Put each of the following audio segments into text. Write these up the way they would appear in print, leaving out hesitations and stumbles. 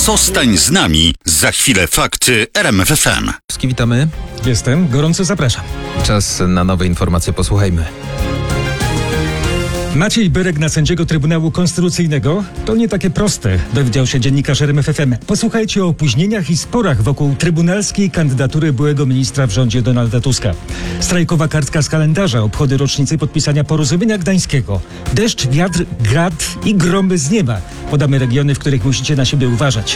Zostań z nami. Za chwilę fakty RMF FM. Witamy. Jestem, gorąco zapraszam. Czas na nowe informacje, posłuchajmy. Maciej Berek na sędziego Trybunału Konstytucyjnego? To nie takie proste, dowiedział się dziennikarz RMF FM. Posłuchajcie o opóźnieniach i sporach wokół trybunalskiej kandydatury byłego ministra w rządzie Donalda Tuska. Strajkowa kartka z kalendarza, obchody rocznicy podpisania porozumienia gdańskiego. Deszcz, wiatr, grad i gromy z nieba. Podamy regiony, w których musicie na siebie uważać.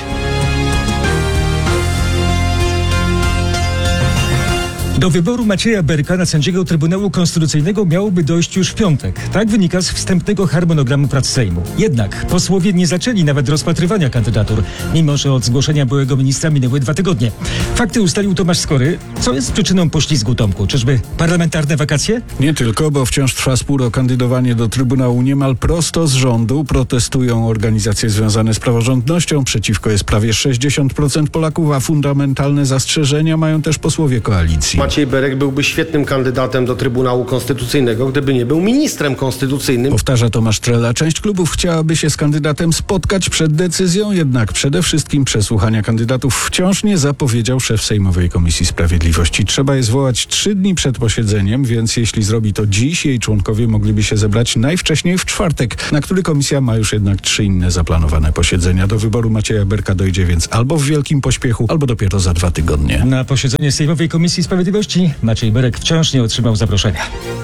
Do wyboru Macieja Berka na sędziego Trybunału Konstytucyjnego miałoby dojść już w piątek. Tak wynika z wstępnego harmonogramu prac Sejmu. Jednak posłowie nie zaczęli nawet rozpatrywania kandydatur, mimo że od zgłoszenia byłego ministra minęły 2 tygodnie. Fakty ustalił Tomasz Skory. Co jest przyczyną poślizgu, Tomku? Czyżby parlamentarne wakacje? Nie tylko, bo wciąż trwa spór o kandydowanie do Trybunału niemal prosto z rządu. Protestują organizacje związane z praworządnością. Przeciwko jest prawie 60% Polaków, a fundamentalne zastrzeżenia mają też posłowie koalicji. Maciej Berek byłby świetnym kandydatem do Trybunału Konstytucyjnego, gdyby nie był ministrem konstytucyjnym. Powtarza Tomasz Trela. Część klubów chciałaby się z kandydatem spotkać przed decyzją, jednak przede wszystkim przesłuchania kandydatów wciąż nie zapowiedział szef Sejmowej Komisji Sprawiedliwości. Trzeba je zwołać 3 dni przed posiedzeniem, więc jeśli zrobi to dziś, jej członkowie mogliby się zebrać najwcześniej w czwartek, na który komisja ma już jednak 3 inne zaplanowane posiedzenia. Do wyboru Macieja Berka dojdzie więc albo w wielkim pośpiechu, albo dopiero za 2 tygodnie. Na posiedzenie Sejmowej Komisji Sprawiedliwości Maciej Berek wciąż nie otrzymał zaproszenia.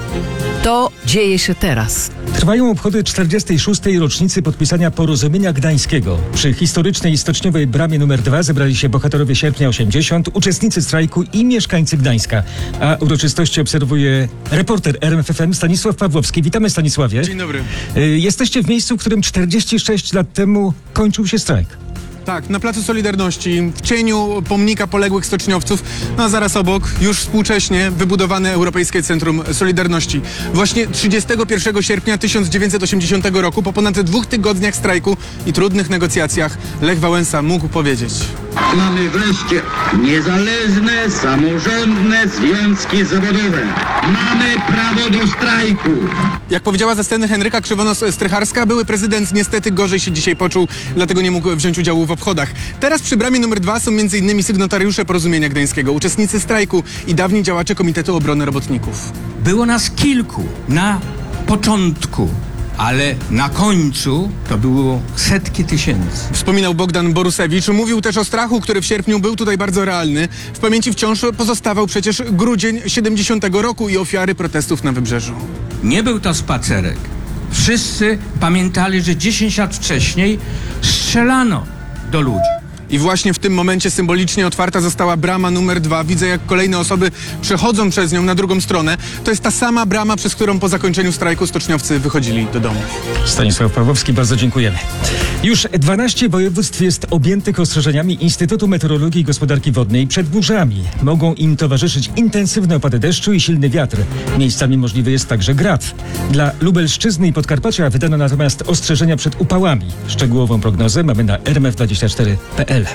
To dzieje się teraz. Trwają obchody 46. rocznicy podpisania porozumienia gdańskiego. Przy historycznej stoczniowej bramie nr 2 zebrali się bohaterowie Sierpnia 80, uczestnicy strajku i mieszkańcy Gdańska. A uroczystości obserwuje reporter RMF FM Stanisław Pawłowski. Witamy, Stanisławie. Dzień dobry. Jesteście w miejscu, w którym 46 lat temu kończył się strajk. Tak, na Placu Solidarności, w cieniu pomnika poległych stoczniowców, a zaraz obok, już współcześnie wybudowane Europejskie Centrum Solidarności. Właśnie 31 sierpnia 1980 roku, po ponad 2 tygodniach strajku i trudnych negocjacjach, Lech Wałęsa mógł powiedzieć: mamy wreszcie niezależne, samorządne związki zawodowe. Mamy prawo do strajku. Jak powiedziała ze sceny Henryka Krzywonos-Strycharska, były prezydent niestety gorzej się dzisiaj poczuł, dlatego nie mógł wziąć udziału w obchodach. Teraz przy bramie nr 2 są m.in. sygnatariusze porozumienia gdańskiego, uczestnicy strajku i dawni działacze Komitetu Obrony Robotników. Było nas kilku na początku, ale na końcu to było setki tysięcy. Wspominał Bogdan Borusewicz. Mówił też o strachu, który w sierpniu był tutaj bardzo realny. W pamięci wciąż pozostawał przecież grudzień 70 roku i ofiary protestów na Wybrzeżu. Nie był to spacerek. Wszyscy pamiętali, że 10 lat wcześniej strzelano do ludzi. I właśnie w tym momencie symbolicznie otwarta została brama numer 2. Widzę, jak kolejne osoby przechodzą przez nią na drugą stronę. To jest ta sama brama, przez którą po zakończeniu strajku stoczniowcy wychodzili do domów. Stanisław Pawłowski, bardzo dziękujemy. Już 12 województw jest objętych ostrzeżeniami Instytutu Meteorologii i Gospodarki Wodnej przed burzami. Mogą im towarzyszyć intensywne opady deszczu i silny wiatr. Miejscami możliwy jest także grad. Dla Lubelszczyzny i Podkarpacia wydano natomiast ostrzeżenia przed upałami. Szczegółową prognozę mamy na rmf24.pl.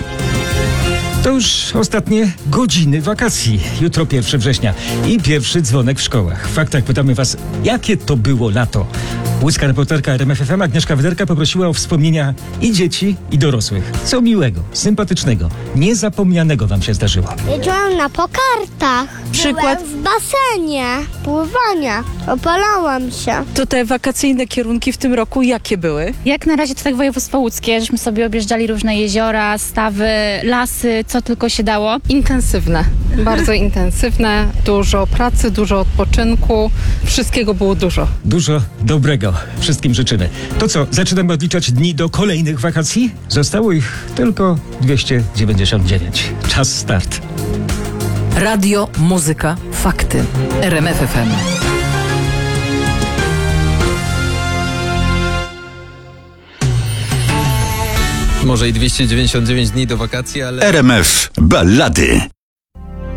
To już ostatnie godziny wakacji. Jutro 1 września i pierwszy dzwonek w szkołach. W faktach pytamy was, jakie to było lato? Łódzka reporterka RMF FM Agnieszka Wyderka poprosiła o wspomnienia i dzieci, i dorosłych. Co miłego, sympatycznego, niezapomnianego wam się zdarzyło? Jeździłam na pokartach. Przykład? Byłem w basenie. Pływania. Opalałam się. To te wakacyjne kierunki w tym roku jakie były? Jak na razie to tak województwo łódzkie, żeśmy sobie objeżdżali różne jeziora, stawy, lasy, co tylko się dało. Intensywne, bardzo intensywne, dużo pracy, dużo odpoczynku, wszystkiego było dużo. Dużo dobrego wszystkim życzymy. To co, zaczynamy odliczać dni do kolejnych wakacji? Zostało ich tylko 299. Czas start. Radio, muzyka, fakty. RMF FM. Może i 299 dni do wakacji, ale... RMF Ballady.